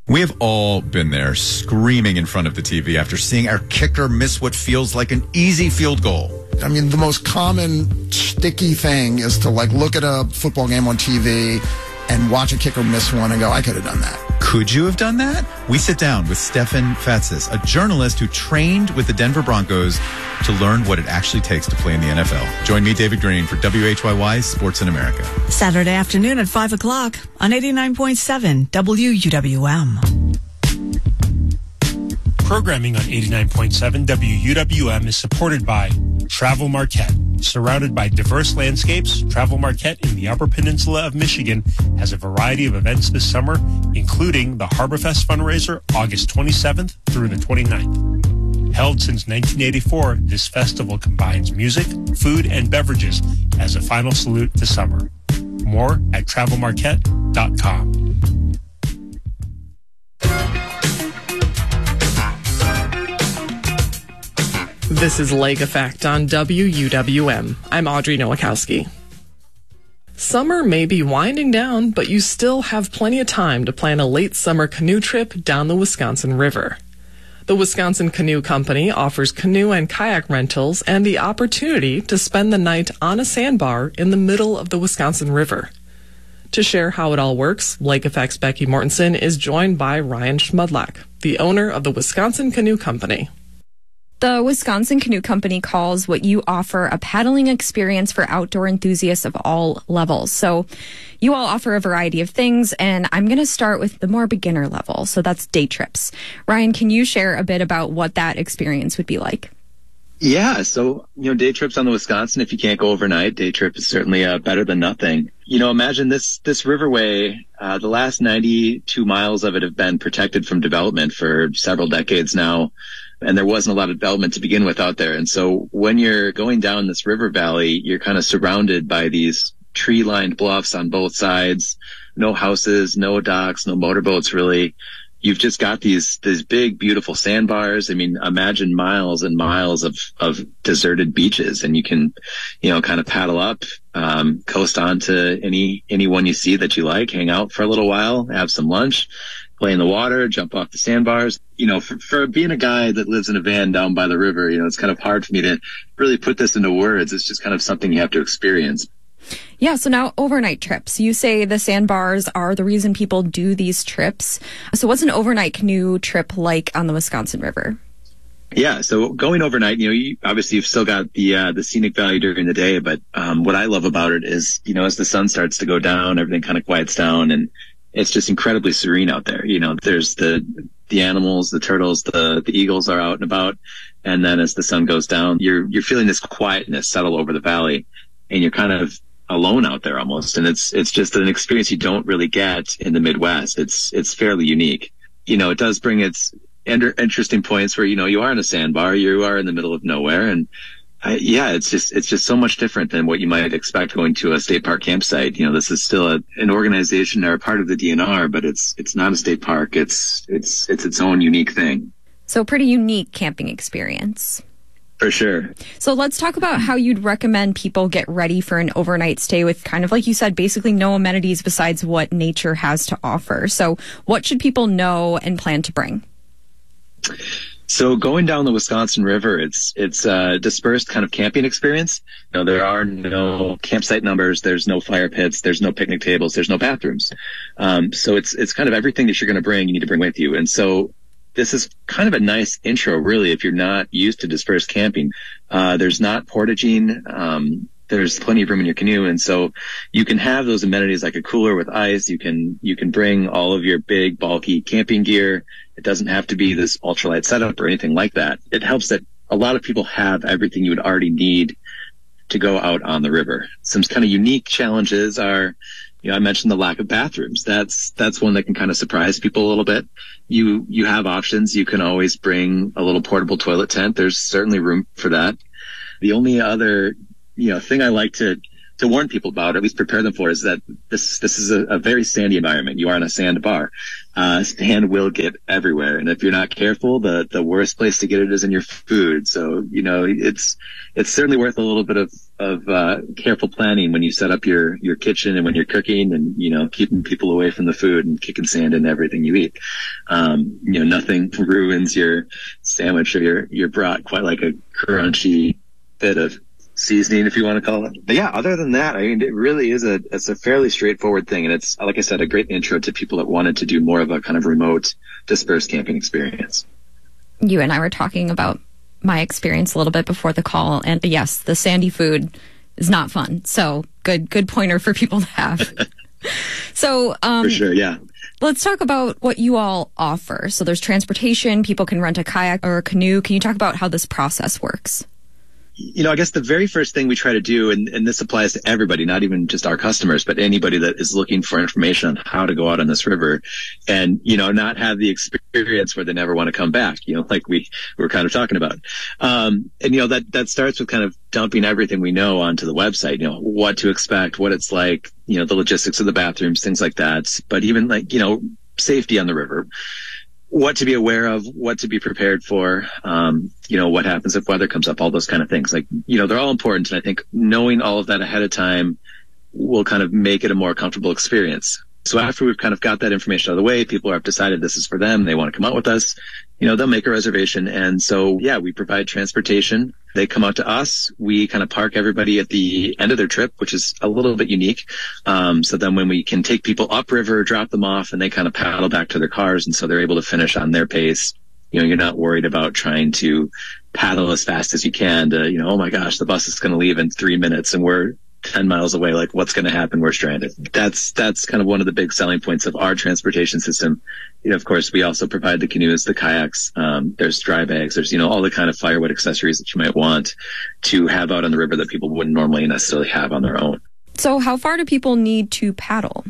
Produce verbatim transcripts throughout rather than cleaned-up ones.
We have all been there screaming in front of the T V after seeing our kicker miss what feels like an easy field goal. I mean, the most common sticky thing is to like look at a football game on T V and watch a kicker miss one and go, I could have done that. Could you have done that? We sit down with Stefan Fatsis, a journalist who trained with the Denver Broncos to learn what it actually takes to play in the N F L. Join me, David Green, for W H Y Y Sports in America. Saturday afternoon at five o'clock on eighty-nine point seven W U W M. Programming on eighty-nine point seven W U W M is supported by Travel Marquette. Surrounded by diverse landscapes, Travel Marquette in the Upper Peninsula of Michigan has a variety of events this summer, including the Harborfest fundraiser August twenty-seventh through the twenty-ninth. Held since nineteen eighty-four, this festival combines music, food, and beverages as a final salute to summer. More at travel marquette dot com. This is Lake Effect on W U W M. I'm Audrey Nowakowski. Summer may be winding down, but you still have plenty of time to plan a late summer canoe trip down the Wisconsin River. The Wisconsin Canoe Company offers canoe and kayak rentals and the opportunity to spend the night on a sandbar in the middle of the Wisconsin River. To share how it all works, Lake Effect's Becky Mortensen is joined by Ryan Schmudlak, the owner of the Wisconsin Canoe Company. The Wisconsin Canoe Company calls what you offer a paddling experience for outdoor enthusiasts of all levels. So you all offer a variety of things, and I'm going to start with the more beginner level. So that's day trips. Ryan, can you share a bit about what that experience would be like? Yeah, so, you know, day trips on the Wisconsin, if you can't go overnight, day trip is certainly uh, better than nothing. You know, imagine this, this riverway, uh, the last ninety-two miles of it have been protected from development for several decades now. And there wasn't a lot of development to begin with out there. And so when you're going down this river valley, you're kind of surrounded by these tree-lined bluffs on both sides, no houses, no docks, no motorboats really. You've just got these, these big, beautiful sandbars. I mean, imagine miles and miles of, of deserted beaches, and you can, you know, kind of paddle up, um, coast on to any, any one you see that you like, hang out for a little while, have some lunch, play in the water, jump off the sandbars. You know, for, for being a guy that lives in a van down by the river, you know, it's kind of hard for me to really put this into words. It's just kind of something you have to experience. Yeah, so now overnight trips. You say the sandbars are the reason people do these trips. So what's an overnight canoe trip like on the Wisconsin River? Yeah, so going overnight, you know, you, obviously you've still got the uh, the scenic value during the day, but um, what I love about it is, you know, as the sun starts to go down, everything kind of quiets down, and it's just incredibly serene out there. You know, there's the the animals, the turtles, the the eagles are out and about, and then as the sun goes down, you're you're feeling this quietness settle over the valley, and you're kind of alone out there almost, and it's it's just an experience you don't really get in the Midwest. It's it's fairly unique. You know, it does bring its inter- interesting points where, you know, you are in a sandbar, you are in the middle of nowhere, and I, yeah, it's just it's just so much different than what you might expect going to a state park campsite. You know, this is still a, an organization or a part of the D N R, but it's it's not a state park. It's it's it's its own unique thing. So pretty unique camping experience. For sure. So let's talk about how you'd recommend people get ready for an overnight stay with, kind of like you said, basically no amenities besides what nature has to offer. So what should people know and plan to bring? So going down the Wisconsin River, it's it's a dispersed kind of camping experience. You know, there are no campsite numbers, there's no fire pits, there's no picnic tables, there's no bathrooms. Um, so it's it's kind of everything that you're going to bring, you need to bring with you. And so this is kind of a nice intro, really, if you're not used to dispersed camping. Uh, there's not portaging. Um, there's plenty of room in your canoe. And so you can have those amenities like a cooler with ice. You can, you can bring all of your big, bulky camping gear. It doesn't have to be this ultralight setup or anything like that. It helps that a lot of people have everything you would already need to go out on the river. Some kind of unique challenges are, you know, I mentioned the lack of bathrooms. That's, that's one that can kind of surprise people a little bit. You, you have options. You can always bring a little portable toilet tent. There's certainly room for that. The only other, you know, thing I like to to warn people about, or at least prepare them for, is that this this is a, a very sandy environment. You are on a sand bar. Uh, sand will get everywhere, and if you're not careful, the the worst place to get it is in your food. So, you know, it's it's certainly worth a little bit of of uh, careful planning when you set up your your kitchen and when you're cooking, and, you know, keeping people away from the food and kicking sand in everything you eat. Um, you know, nothing ruins your sandwich or your your brat quite like a crunchy bit of seasoning, if you want to call it. But yeah, other than that, I mean, it really is a, it's a fairly straightforward thing. And it's, like I said, a great intro to people that wanted to do more of a kind of remote, dispersed camping experience. You and I were talking about my experience a little bit before the call. And yes, the sandy food is not fun. So good, good pointer for people to have. So, um, for sure. Yeah. Let's talk about what you all offer. So there's transportation, people can rent a kayak or a canoe. Can you talk about how this process works? You know, I guess the very first thing we try to do, and, and this applies to everybody, not even just our customers, but anybody that is looking for information on how to go out on this river and, you know, not have the experience where they never want to come back, you know, like we were kind of talking about. Um, and, you know, that, that starts with kind of dumping everything we know onto the website, you know, what to expect, what it's like, you know, the logistics of the bathrooms, things like that. But even like, you know, safety on the river, what to be aware of, what to be prepared for, um, you know, what happens if weather comes up, all those kind of things. Like, you know, they're all important. And I think knowing all of that ahead of time will kind of make it a more comfortable experience. So after we've kind of got that information out of the way, people have decided this is for them, they want to come out with us, you know, they'll make a reservation. And so, yeah, we provide transportation. They come out to us. We kind of park everybody at the end of their trip, which is a little bit unique. Um, so then when we can take people upriver, drop them off, and they kind of paddle back to their cars. And so they're able to finish on their pace. You know, you're not worried about trying to paddle as fast as you can to, you know, oh my gosh, the bus is going to leave in three minutes and we're ten miles away. Like, what's going to happen? We're stranded. That's, that's kind of one of the big selling points of our transportation system. You know, of course, we also provide the canoes, the kayaks. Um, there's dry bags. There's, you know, all the kind of firewood accessories that you might want to have out on the river that people wouldn't normally necessarily have on their own. So how far do people need to paddle?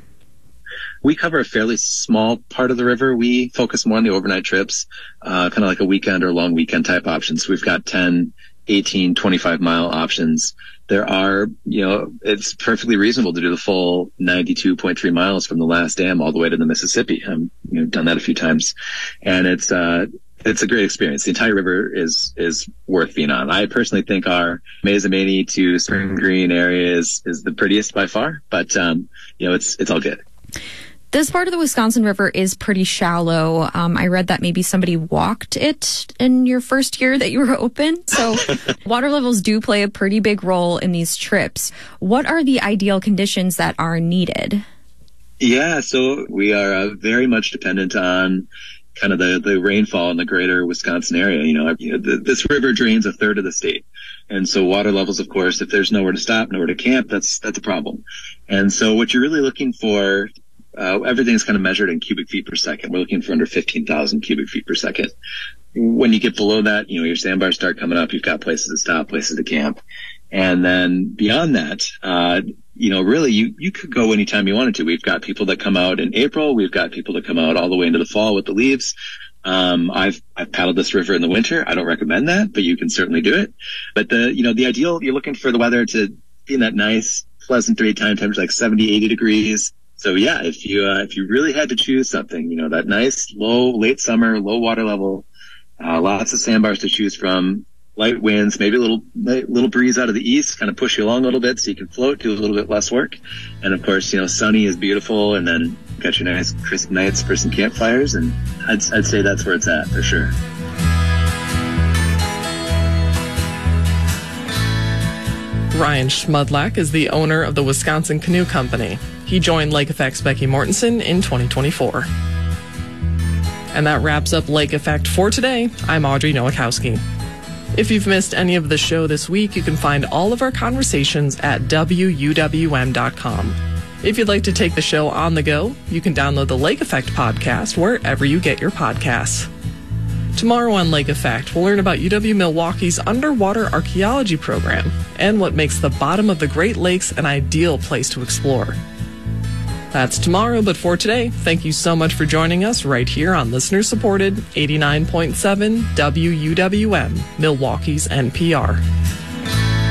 We cover a fairly small part of the river. We focus more on the overnight trips, uh, kind of like a weekend or long weekend type options. We've got ten, eighteen, twenty-five mile options. There are, you know, it's perfectly reasonable to do the full ninety-two point three miles from the last dam all the way to the Mississippi. I've, you know, done that a few times, and it's, uh, it's a great experience. The entire river is, is worth being on. I personally think our Mazamani to Spring Green area is, is the prettiest by far, but, um, you know, it's, it's all good. This part of the Wisconsin River is pretty shallow. Um, I read that maybe somebody walked it in your first year that you were open. So water levels do play a pretty big role in these trips. What are the ideal conditions that are needed? Yeah, so we are uh, very much dependent on kind of the, the rainfall in the greater Wisconsin area. You know, you know the, this river drains a third of the state. And so water levels, of course, if there's nowhere to stop, nowhere to camp, that's, that's a problem. And so what you're really looking for, Uh, everything's kind of measured in cubic feet per second. We're looking for under fifteen thousand cubic feet per second. When you get below that, you know, your sandbars start coming up. You've got places to stop, places to camp. And then beyond that, uh, you know, really you, you could go anytime you wanted to. We've got people that come out in April. We've got people that come out all the way into the fall with the leaves. Um, I've, I've paddled this river in the winter. I don't recommend that, but you can certainly do it. But the, you know, the ideal, you're looking for the weather to be in that nice, pleasant daytime temperature, like seventy, eighty degrees. So yeah, if you, uh, if you really had to choose something, you know, that nice low, late summer, low water level, uh, lots of sandbars to choose from, light winds, maybe a little, little breeze out of the east, kind of push you along a little bit so you can float, do a little bit less work. And of course, you know, sunny is beautiful, and then got your nice crisp nights for some campfires. And I'd, I'd say that's where it's at for sure. Ryan Schmudlak is the owner of the Wisconsin Canoe Company. He joined Lake Effect's Becky Mortensen in twenty twenty-four. And that wraps up Lake Effect for today. I'm Audrey Nowakowski. If you've missed any of the show this week, you can find all of our conversations at W U W M dot com. If you'd like to take the show on the go, you can download the Lake Effect podcast wherever you get your podcasts. Tomorrow on Lake Effect, we'll learn about U W-Milwaukee's underwater archaeology program and what makes the bottom of the Great Lakes an ideal place to explore. That's tomorrow, but for today, thank you so much for joining us right here on listener-supported eighty-nine point seven W U W M, Milwaukee's N P R.